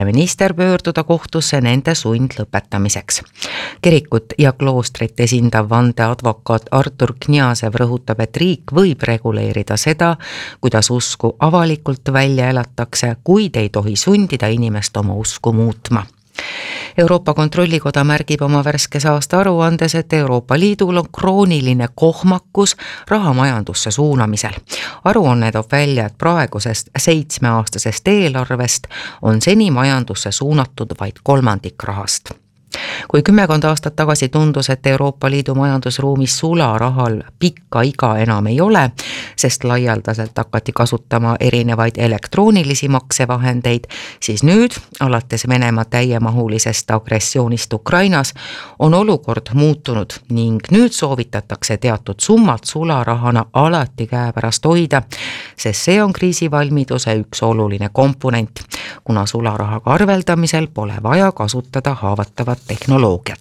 minister pöörduda kohtusse nende sundlõpetamiseks. Kirikut ja kloostrit esindav vandeadvokaat Artur Kniazev rõhutab, et riik võib reguleerida seda, kuidas usku avalikult välja elatakse, kuid ei tohi sundida inimest oma usku muutma. Euroopa Kontrollikoda märgib oma värskes aasta aruandes, et Euroopa Liidul on krooniline kohmakus rahamajandusse suunamisel. Aruanne toob välja, et praegusest 7-aastasest eelarvest on seni majandusse suunatud vaid 1/3 rahast. Kui 10 aastat tagasi tundus, et Euroopa Liidu majandusruumis sularahal pikka iga enam ei ole, sest laialdaselt hakati kasutama erinevaid elektroonilisi maksevahendeid, siis nüüd, alates Venemaa täiemahulisest agressioonist Ukrainas, on olukord muutunud ning nüüd soovitatakse teatud summad sularahana alati käepärast hoida, sest see on kriisivalmiduse üks oluline komponent, kuna sularahaga arveldamisel pole vaja kasutada haavatavat tehnoloogiat.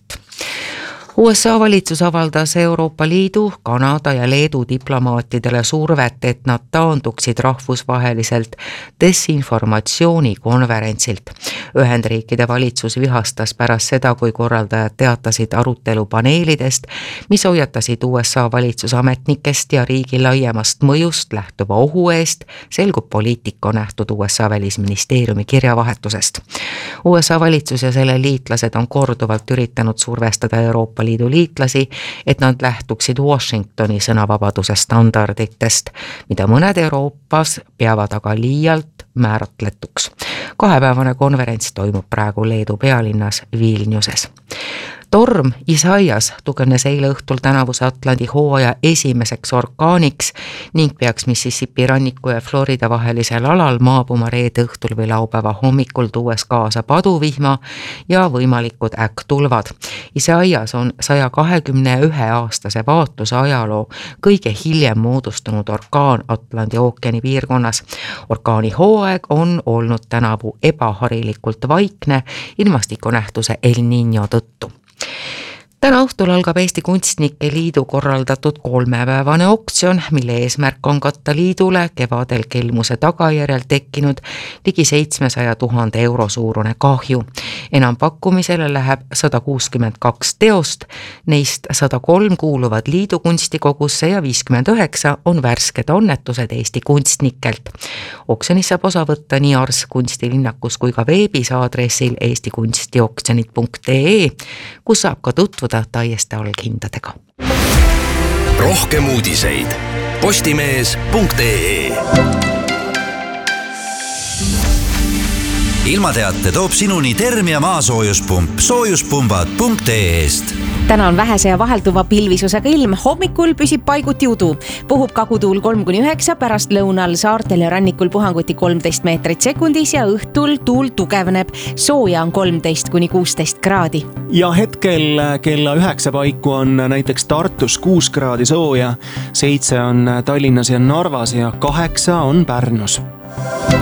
USA valitsus avaldas Euroopa Liidu, Kanada ja Leedu diplomaatidele survet, et nad taanduksid rahvusvaheliselt desinformatsioonikonverentsilt. Ühendriikide valitsus vihastas pärast seda, kui korraldajad teatasid arutelupaneelidest, mis hoiatasid USA valitsusametnikest ja riigi laiemast mõjust lähtuva ohu eest, selgub poliitika nähtud USA välisministeeriumi kirjavahetusest. USA valitsus ja selle liitlased on korduvalt üritanud survestada Euroopa Liidu liitlasi, et nad lähtuksid Washingtoni sõnavabaduse standarditest, mida mõned Euroopas peavad aga liialt määratletuks. 2-päevane konverents toimub praegu Leedu pealinnas Vilniuses. Torm Isaias tugevnes eile õhtul tänavuse Atlandi hooaja esimeseks orkaaniks ning peaks Mississippi ranniku ja Florida vahelisel alal maabuma reede õhtul või laupäeva hommikul, tuues kaasa paduvihma ja võimalikud äkktulvad. Isaias on 121-aastase vaatluse ajaloo kõige hiljem moodustunud orkaan Atlandi ookeani piirkonnas. Orkaani hooaeg on olnud tänavu ebaharilikult vaikne ilmastikunähtuse El Niño tõttu. Täna õhtul algab Eesti Kunstnike Liidu korraldatud 3-päevane oktsion, mille eesmärk on katta liidule kevadel kelmuse tagajärjel tekkinud ligi 700 000 euro suurune kahju. Enampakkumisele läheb 162 teost, neist 103 kuuluvad liidu kunstikogusse ja 59 on värsked annetused Eesti kunstnikelt. Oksjonis saab osa võtta nii Ars kunstilinnakus kui ka veebis aadressil eestikunstioksjonid.ee, kus saab ka tutvuda täiesti alghindadega. Rohkem uudiseid postimees.ee. Ilmateate toob sinuni Termia maasoojuspump soojuspumbad.ee-st. Täna on vähese ja vahelduva pilvisusega ilm, hommikul püsib paiguti udu. Puhub kagutuul 3-9, pärast lõunal saartel ja rannikul puhanguti 13 meetrit sekundis ja õhtul tuul tugevneb. Sooja on 13-16 kraadi. Ja hetkel kella 9 paiku on näiteks Tartus 6 kraadi sooja, 7 on Tallinnas ja Narvas ja 8 on Pärnus.